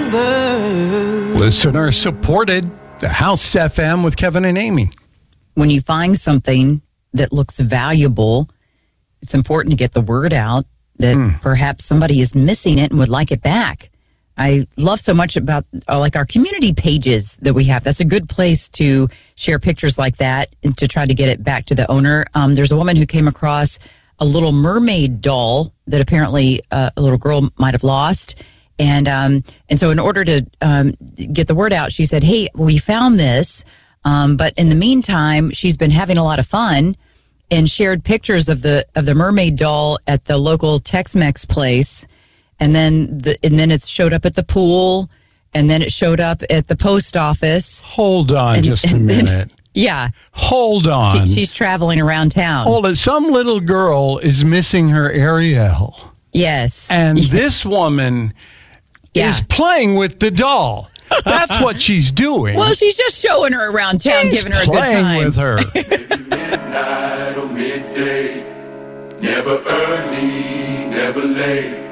Listener supported the House FM with Kevin and Amy. When you find something that looks valuable, it's important to get the word out that perhaps somebody is missing it and would like it back. I love so much about like our community pages that we have. That's a good place to share pictures like that and to try to get it back to the owner. There's a woman who came across a little mermaid doll that apparently a little girl might have lost. And so in order to get the word out, she said, hey, we found this. But in the meantime, she's been having a lot of fun and shared pictures of the mermaid doll at the local Tex-Mex place. And then it showed up at the pool. And then it showed up at the post office. Hold on just a minute. Yeah. Hold on. She's traveling around town. Hold on. Some little girl is missing her Ariel. Yes. And this woman is playing with the doll. That's what she's doing. Well, she's just showing her around town, giving her a good time. With her. Midnight or midday, never early, never late.